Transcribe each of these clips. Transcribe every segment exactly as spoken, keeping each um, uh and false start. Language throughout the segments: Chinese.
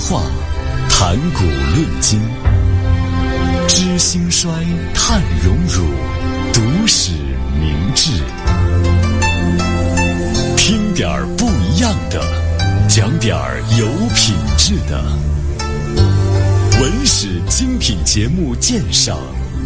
话，谈古论今，知兴衰，探荣辱，读史明智。听点儿不一样的，讲点儿有品质的。文史精品节目鉴赏。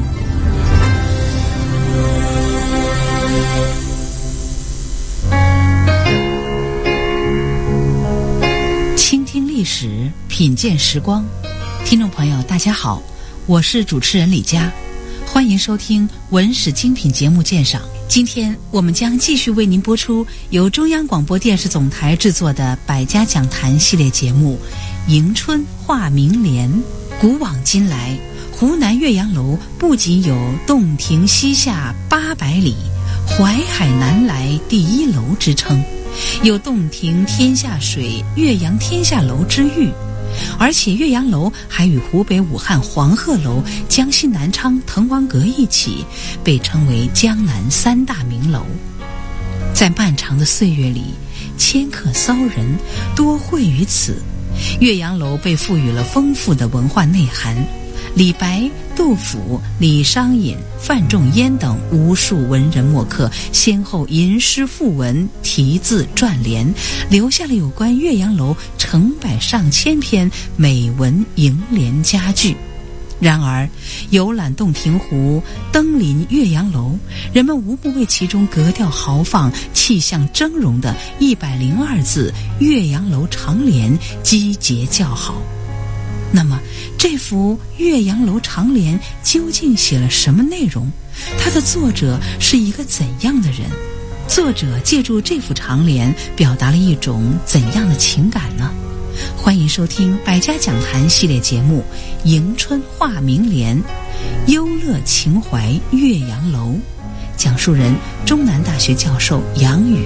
倾听历史，品鉴时光。听众朋友大家好，我是主持人李佳，欢迎收听文史精品节目鉴赏。今天我们将继续为您播出由中央广播电视总台制作的百家讲坛系列节目《迎春画明联》。古往今来，湖南岳阳楼不仅有洞庭西下八百里，淮海南来第一楼之称，有洞庭天下水，岳阳天下楼之誉，而且岳阳楼还与湖北武汉黄鹤楼、江西南昌滕王阁一起，被称为江南三大名楼。在漫长的岁月里，迁客骚人多会于此，岳阳楼被赋予了丰富的文化内涵。李白、杜甫、李商隐、范仲淹等无数文人墨客先后吟诗赋文，题字撰联，留下了有关岳阳楼成百上千篇美文楹联佳句。然而游览洞庭湖，登临岳阳楼，人们无不为其中格调豪放、气象峥嵘的一百零二字岳阳楼长联击节叫好。那么这幅岳阳楼长联究竟写了什么内容？它的作者是一个怎样的人？作者借助这幅长联表达了一种怎样的情感呢？欢迎收听百家讲坛系列节目《迎春画明联》，优乐情怀岳阳楼，讲述人中南大学教授杨宇。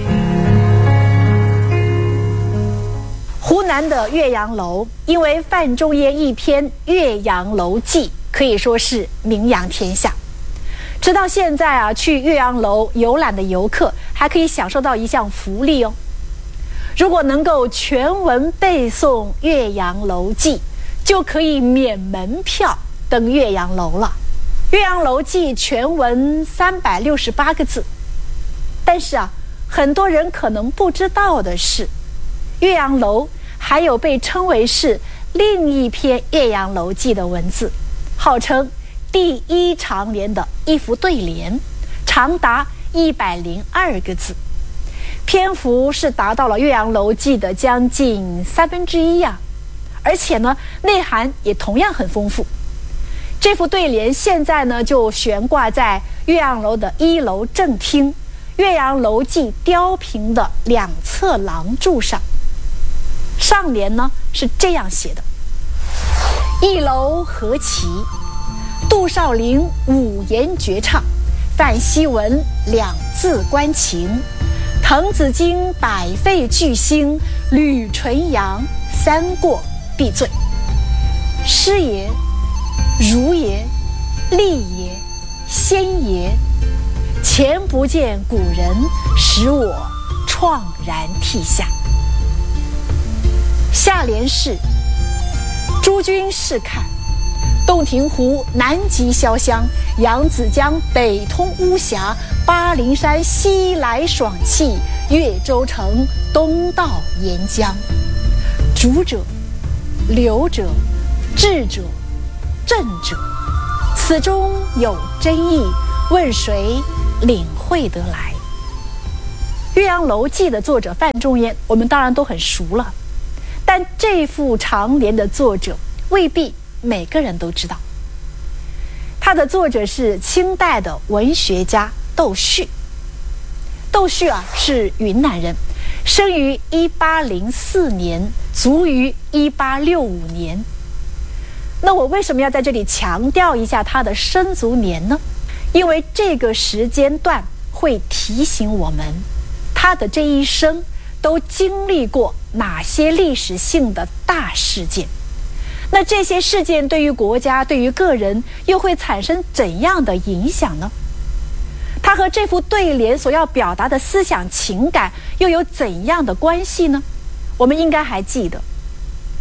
湖南的岳阳楼因为范仲淹一篇《岳阳楼记》可以说是名扬天下。直到现在啊，去岳阳楼游览的游客还可以享受到一项福利哦。如果能够全文背诵《岳阳楼记》，就可以免门票登岳阳楼了。《岳阳楼记》全文三百六十八个字，但是啊，很多人可能不知道的是，岳阳楼还有被称为是另一篇《岳阳楼记》的文字，号称第一长联的一幅对联，长达一百零二个字，篇幅是达到了《岳阳楼记》的将近三分之一呀，而且呢，内涵也同样很丰富。这幅对联现在呢就悬挂在岳阳楼的一楼正厅《岳阳楼记》雕屏的两侧廊柱上。上联呢是这样写的：一楼何其，杜少陵五言绝唱，范希文两字关情，滕子京百废俱兴，吕纯阳三过必醉。诗也，儒也，利也，先也，前不见古人，使我怆然涕下。下联是：诸君试看，洞庭湖南极潇湘，扬子江北通巫峡，巴陵山西来爽气，岳州城东到沿江。主者，流者，智者，正者，此中有真意，问谁领会得来？《岳阳楼记》的作者范仲淹，我们当然都很熟了。但这幅长联的作者未必每个人都知道。他的作者是清代的文学家窦旭。窦旭啊是云南人，生于一八零四年，卒于一八六五年。那我为什么要在这里强调一下他的生卒年呢？因为这个时间段会提醒我们，他的这一生都经历过哪些历史性的大事件？那这些事件对于国家、对于个人又会产生怎样的影响呢？它和这幅对联所要表达的思想情感又有怎样的关系呢？我们应该还记得，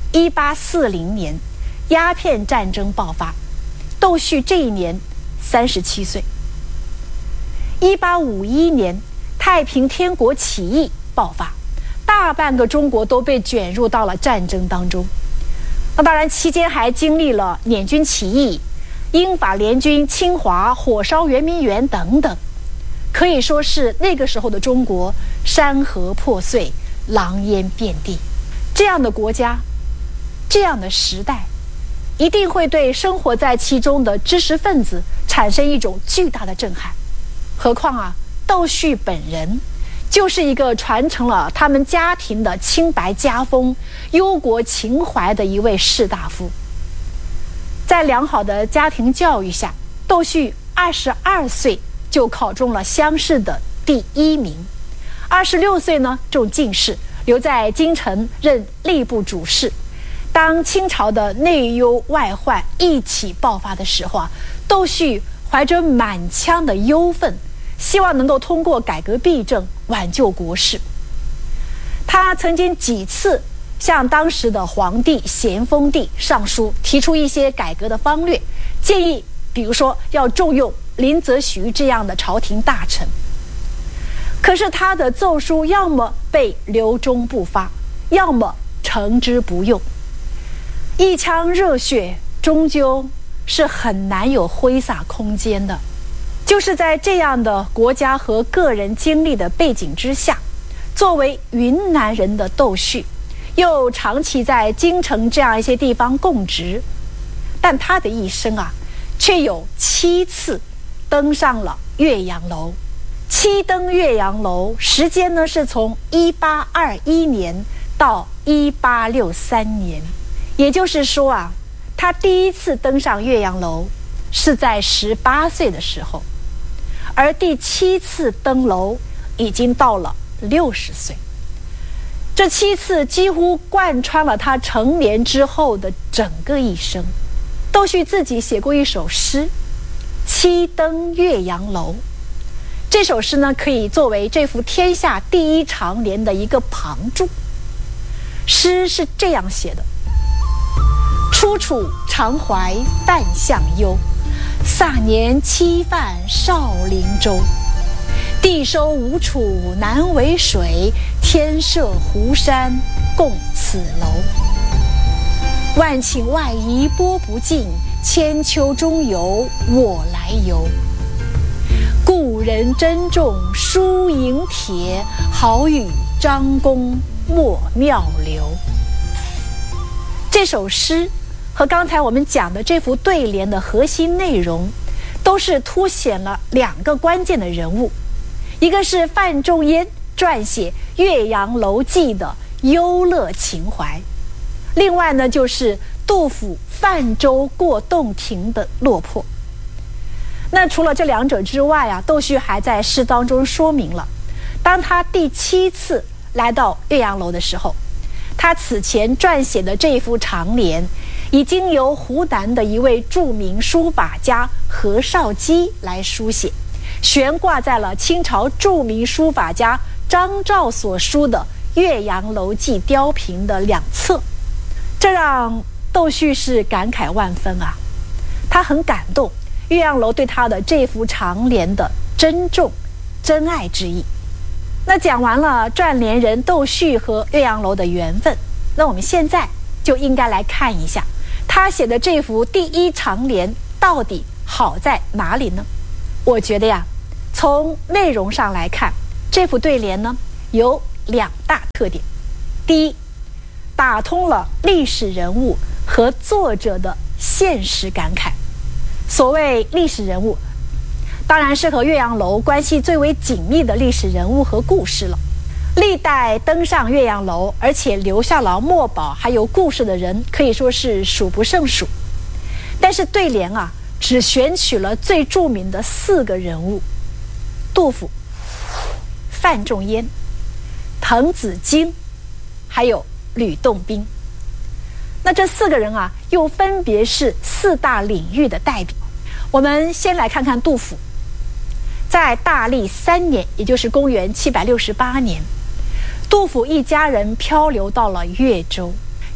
一八四零年，鸦片战争爆发，窦旭这一年三十七岁。一八五一年，太平天国起义爆发，大半个中国都被卷入到了战争当中。那当然，期间还经历了捻军起义、英法联军侵华、火烧圆明园等等，可以说是那个时候的中国山河破碎，狼烟遍地。这样的国家，这样的时代，一定会对生活在其中的知识分子产生一种巨大的震撼。何况啊，窦旭本人就是一个传承了他们家庭的清白家风、忧国情怀的一位士大夫。在良好的家庭教育下，窦旭二十二岁就考中了乡试的第一名，二十六岁呢中进士，留在京城任吏部主事。当清朝的内忧外患一起爆发的时候啊，窦旭怀着满腔的忧愤，希望能够通过改革弊政挽救国事。他曾经几次向当时的皇帝咸丰帝上书，提出一些改革的方略，建议比如说要重用林则徐这样的朝廷大臣。可是他的奏书要么被留中不发，要么惩之不用。一腔热血终究是很难有挥洒空间的。就是在这样的国家和个人经历的背景之下，作为云南人的窦旭又长期在京城这样一些地方供职，但他的一生啊，却有七次登上了岳阳楼。七登岳阳楼时间呢，是从一八二一年到一八六三年，也就是说啊，他第一次登上岳阳楼是在十八岁的时候，而第七次登楼已经到了六十岁。这七次几乎贯穿了他成年之后的整个一生。窦旭自己写过一首诗《七登岳阳楼》，这首诗呢，可以作为这幅天下第一长联的一个旁注。诗是这样写的：初处常怀泛向忧，霎年期泛少陵舟。地收吴楚难为水，天设湖山共此楼。万顷外夷波不尽，千秋中游我来游。故人珍重书营帖，好与张公莫妙流。这首诗和刚才我们讲的这幅对联的核心内容，都是凸显了两个关键的人物，一个是范仲淹撰写《岳阳楼记》的忧乐情怀，另外呢就是杜甫泛舟过洞庭的落魄。那除了这两者之外啊，窦旭还在诗当中说明了，当他第七次来到岳阳楼的时候，他此前撰写的这幅长联已经由湖南的一位著名书法家何绍基来书写，悬挂在了清朝著名书法家张照所书的《岳阳楼记》雕屏的两侧。这让窦旭是感慨万分啊，他很感动岳阳楼对他的这幅长联的珍重、真爱之意。那讲完了撰联人窦旭和岳阳楼的缘分，那我们现在就应该来看一下他写的这幅第一长联到底好在哪里呢？我觉得呀，从内容上来看，这幅对联呢有两大特点。第一，打通了历史人物和作者的现实感慨。所谓历史人物，当然是和岳阳楼关系最为紧密的历史人物和故事了。历代登上岳阳楼而且留下了墨宝还有故事的人，可以说是数不胜数。但是对联啊，只选取了最著名的四个人物：杜甫、范仲淹、滕子京，还有吕洞宾。那这四个人啊，又分别是四大领域的代表。我们先来看看杜甫。在大历三年，也就是公元七百六十八年，杜甫一家人漂流到了越州。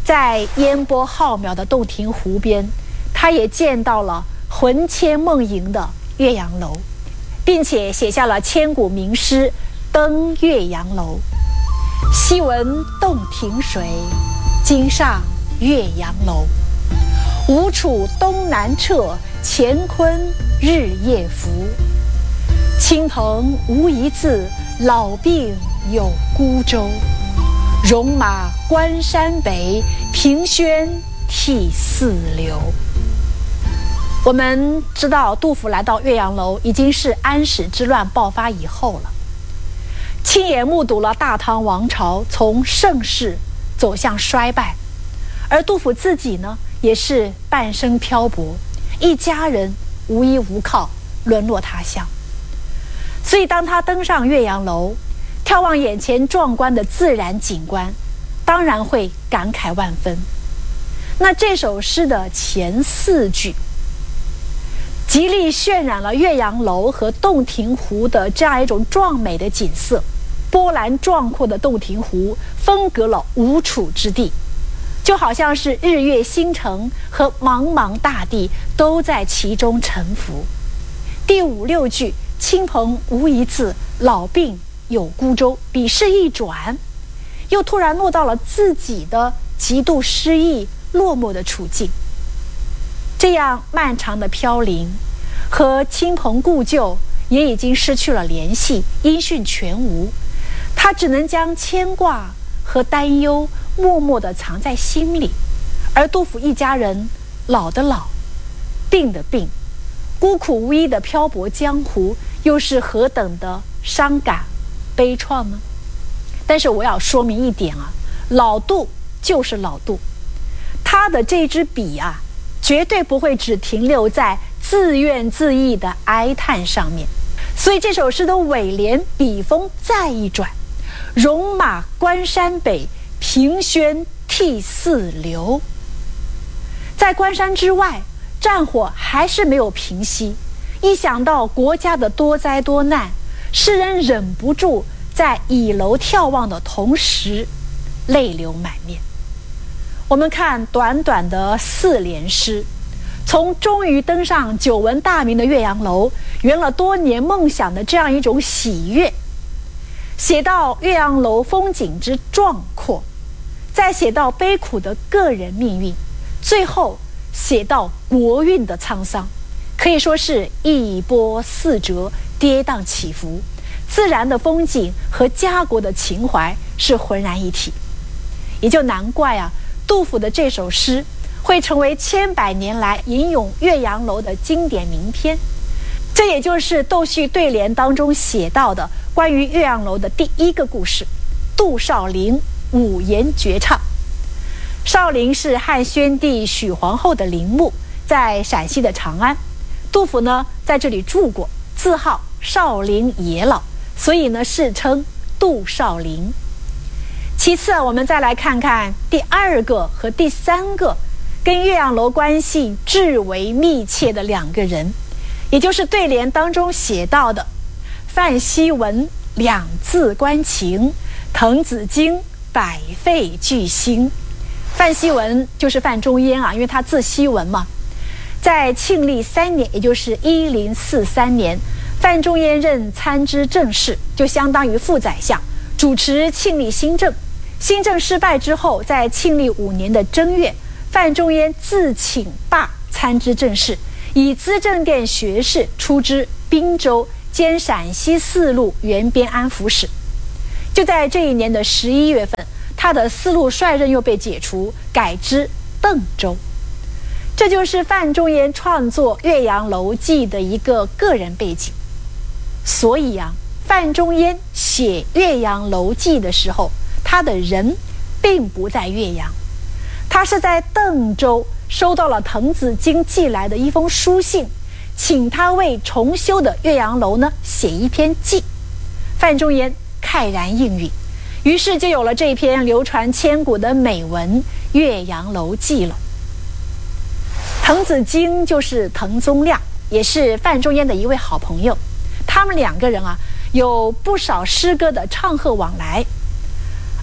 在烟波浩渺的洞庭湖边，他也见到了魂牵梦萦的岳阳楼，并且写下了千古名诗《登岳阳楼》：昔闻洞庭水，今上岳阳楼。吴楚东南坼，乾坤日夜浮。亲朋无一字，老病有孤舟。戎马关山北，凭轩涕泗流。我们知道，杜甫来到岳阳楼已经是安史之乱爆发以后了，亲眼目睹了大唐王朝从盛世走向衰败，而杜甫自己呢，也是半生漂泊，一家人无依无靠，沦落他乡。所以当他登上岳阳楼，眺望眼前壮观的自然景观，当然会感慨万分。那这首诗的前四句极力渲染了岳阳楼和洞庭湖的这样一种壮美的景色。波澜壮阔的洞庭湖分隔了吴楚之地，就好像是日月星辰和茫茫大地都在其中沉浮。第五六句亲朋无一字，老病有孤舟，笔势一转，又突然落到了自己的极度失意落寞的处境。这样漫长的飘零，和亲朋故旧也已经失去了联系，音讯全无。他只能将牵挂和担忧默默地藏在心里。而杜甫一家人老的老，病的病，孤苦无依的漂泊江湖，又是何等的伤感悲怆呢？但是我要说明一点啊，老杜就是老杜，他的这支笔啊，绝对不会只停留在自怨自艾的哀叹上面。所以这首诗的尾联笔锋再一转，戎马关山北，凭轩涕泗流。在关山之外，战火还是没有平息，一想到国家的多灾多难，诗人忍不住在倚楼眺望的同时泪流满面。我们看短短的四联诗，从终于登上久闻大名的岳阳楼，圆了多年梦想的这样一种喜悦，写到岳阳楼风景之壮阔，再写到悲苦的个人命运，最后写到国运的沧桑，可以说是一波四折，跌宕起伏。自然的风景和家国的情怀是浑然一体，也就难怪啊，杜甫的这首诗会成为千百年来吟咏岳阳楼的经典名篇。这也就是窦绪对联当中写到的关于岳阳楼的第一个故事——杜少陵五言绝唱。少陵是汉宣帝许皇后的陵墓，在陕西的长安。杜甫呢在这里住过，自号少陵爷老，所以呢世称杜少陵。其次我们再来看看第二个和第三个跟岳阳楼关系至为密切的两个人，也就是对联当中写到的范希文两字关情，滕子京百废具兴。范希文就是范仲淹啊，因为他字希文嘛。在庆历三年，也就是一零四三年，范仲淹任参知政事，就相当于副宰相，主持庆历新政。新政失败之后，在庆历五年的正月，范仲淹自请罢参知政事，以资政殿学士出知滨州，兼陕西四路原边安抚使。就在这一年的十一月份，他的司路帅任又被解除，改知邓州。这就是范仲淹创作《岳阳楼记》的一个个人背景。所以啊，范仲淹写《岳阳楼记》的时候，他的人并不在岳阳，他是在邓州收到了滕子京寄来的一封书信，请他为重修的岳阳楼呢写一篇记。范仲淹慨然应允，于是就有了这篇流传千古的美文《岳阳楼记》了。滕子京就是滕宗亮，也是范仲淹的一位好朋友，他们两个人啊有不少诗歌的唱和往来。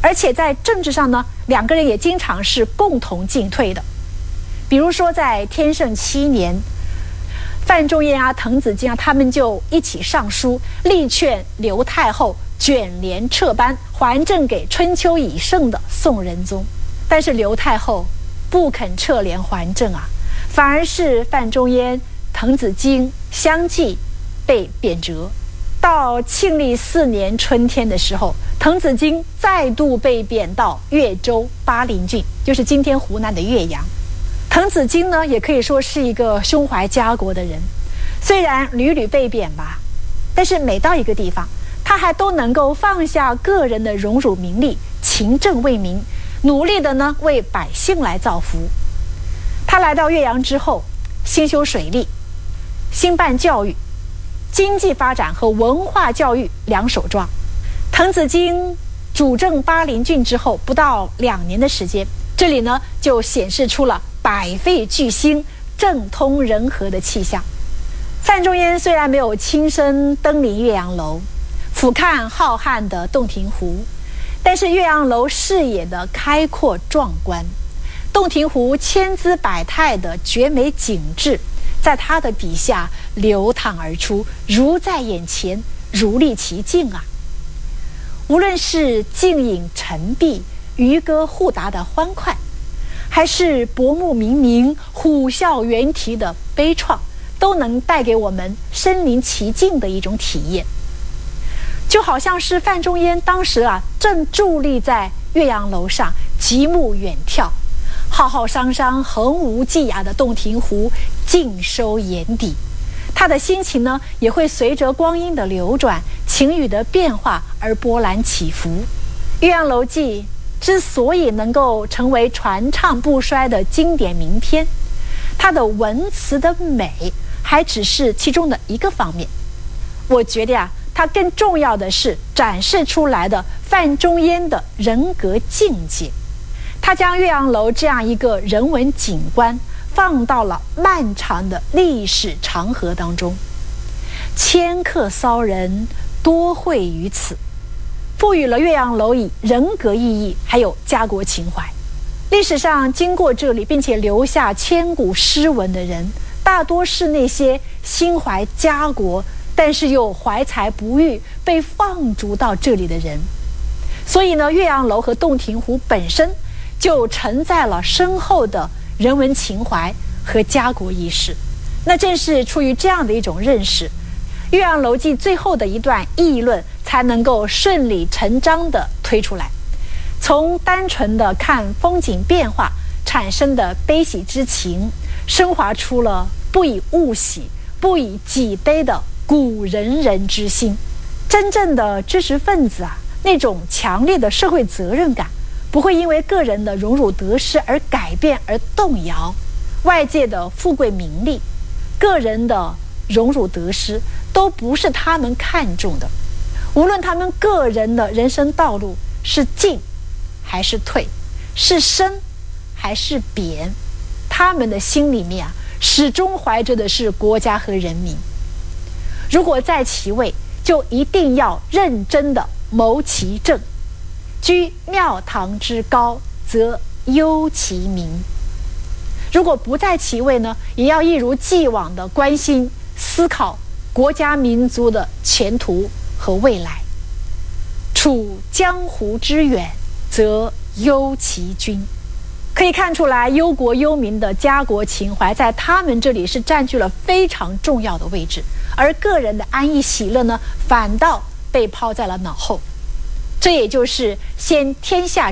而且在政治上呢，两个人也经常是共同进退的。比如说在天圣七年，范仲淹啊、滕子京啊，他们就一起上书，力劝刘太后卷帘撤班，还政给春秋已盛的宋仁宗。但是刘太后不肯撤帘还政啊，反而是范仲淹、滕子京相继被贬谪。到庆历四年春天的时候，滕子京再度被贬到越州巴陵郡，就是今天湖南的岳阳。滕子京呢，也可以说是一个胸怀家国的人，虽然屡屡被贬吧，但是每到一个地方，他还都能够放下个人的荣辱名利，勤政为民，努力的呢为百姓来造福。他来到岳阳之后，兴修水利，兴办教育，经济发展和文化教育两手抓。滕子京主政巴陵郡之后，不到两年的时间，这里呢就显示出了百废俱兴、政通人和的气象。范仲淹虽然没有亲身登临岳阳楼，俯瞰浩瀚的洞庭湖，但是岳阳楼视野的开阔壮观，洞庭湖千姿百态的绝美景致，在他的笔下流淌而出，如在眼前，如历其境啊！无论是静影沉璧、渔歌互答的欢快，还是薄暮冥冥、虎啸猿啼的悲怆，都能带给我们身临其境的一种体验。就好像是范仲淹当时啊，正伫立在岳阳楼上，极目远眺，浩浩汤汤、横无际涯的洞庭湖尽收眼底，他的心情呢，也会随着光阴的流转、晴雨的变化而波澜起伏。《岳阳楼记》之所以能够成为传唱不衰的经典名篇，它的文词的美还只是其中的一个方面。我觉得呀、啊，它更重要的是展示出来的范仲淹的人格境界。他将岳阳楼这样一个人文景观放到了漫长的历史长河当中，迁客骚人多会于此，赋予了岳阳楼以人格意义，还有家国情怀。历史上经过这里并且留下千古诗文的人，大多是那些心怀家国但是又怀才不遇，被放逐到这里的人。所以呢，岳阳楼和洞庭湖本身就承载了深厚的人文情怀和家国意识。那正是出于这样的一种认识，《岳阳楼记》最后的一段议论才能够顺理成章地推出来。从单纯的看风景变化产生的悲喜之情，升华出了不以物喜、不以己悲的古仁人之心。真正的知识分子啊，那种强烈的社会责任感，不会因为个人的荣辱得失而改变而动摇。外界的富贵名利，个人的荣辱得失，都不是他们看重的。无论他们个人的人生道路是进还是退，是升还是贬，他们的心里面啊，始终怀着的是国家和人民。如果在其位，就一定要认真的谋其政，居庙堂之高，则忧其民。如果不在其位呢，也要一如既往的关心思考国家民族的前途和未来。处江湖之远，则忧其君。可以看出来，忧国忧民的家国情怀在他们这里是占据了非常重要的位置，而个人的安逸喜乐呢，反倒被抛在了脑后。这也就是先天下